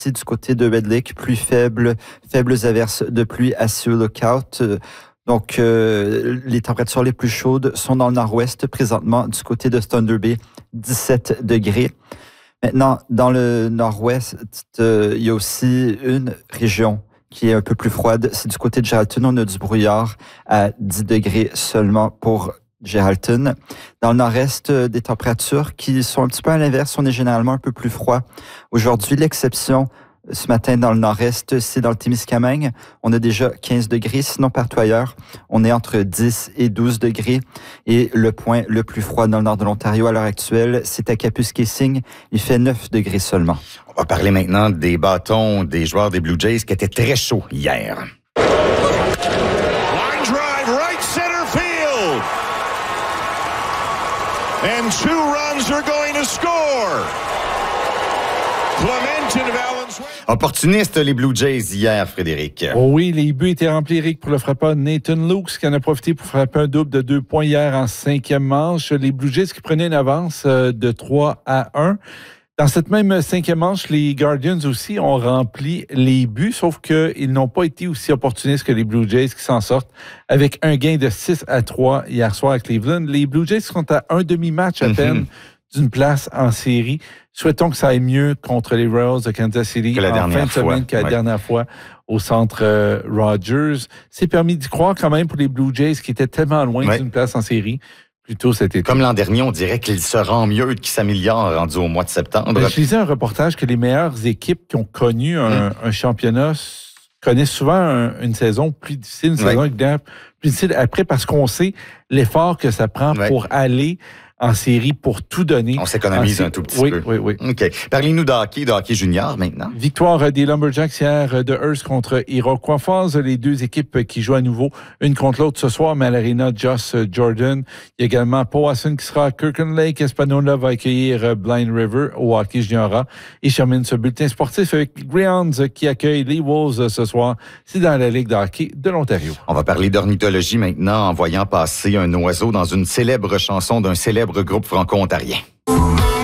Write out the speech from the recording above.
du côté de Red Lake, pluie faibles averses de pluie à Sea Lookout. Donc, les températures les plus chaudes sont dans le nord-ouest présentement, du côté de Thunder Bay, 17 degrés. Maintenant, dans le nord-ouest, il y a aussi une région qui est un peu plus froide. C'est du côté de Geraldton, on a du brouillard à 10 degrés seulement pour Geraldton. Dans le nord-est, des températures qui sont un petit peu à l'inverse. On est généralement un peu plus froid. Aujourd'hui, l'exception, ce matin, dans le nord-est, c'est dans le Témiscamingue. On a déjà 15 degrés. Sinon, partout ailleurs, on est entre 10 et 12 degrés. Et le point le plus froid dans le nord de l'Ontario à l'heure actuelle, c'est à Kapuskasing. Il fait 9 degrés seulement. On va parler maintenant des bâtons des joueurs des Blue Jays qui étaient très chauds hier. Line drive, right center field. And 2 runs are going to score. Clemente Valenzuela. Opportunistes, les Blue Jays hier, Frédéric. Oh oui, les buts étaient remplis, Eric, pour le frappeur Nathan Lukes, qui en a profité pour frapper un double de 2 points hier en 5e manche. Les Blue Jays qui prenaient une avance de 3-1. Dans cette même 5e manche, les Guardians aussi ont rempli les buts, sauf qu'ils n'ont pas été aussi opportunistes que les Blue Jays qui s'en sortent avec un gain de 6-3 hier soir à Cleveland. Les Blue Jays sont à un demi-match à peine d'une place en série. Souhaitons que ça aille mieux contre les Royals de Kansas City en fin de semaine que la dernière fois au centre Rogers. C'est permis d'y croire quand même pour les Blue Jays qui étaient tellement loin d'une place en série. Plutôt cet été. Comme l'an dernier, on dirait qu'il se rend mieux, qu'il s'améliore rendu au mois de septembre. Je lisais un reportage que les meilleures équipes qui ont connu un championnat connaissent souvent une saison plus difficile, une saison plus difficile après parce qu'on sait l'effort que ça prend pour aller en série pour tout donner. On s'économise un tout petit peu. Oui. OK. Parlez-nous de hockey junior maintenant. Victoire des Lumberjacks hier de Hearst contre Iroquois Falls. Les deux équipes qui jouent à nouveau une contre l'autre ce soir, mais à l'Arena Joss Jordan. Il y a également Powassan qui sera à Kirkland Lake. Espanola va accueillir Blind River au hockey junior. Et je termine ce bulletin sportif avec Greyhounds qui accueille les Wolves ce soir. C'est dans la Ligue de hockey de l'Ontario. On va parler d'ornithologie maintenant en voyant passer un oiseau dans une célèbre chanson d'un célèbre groupe franco-ontarien.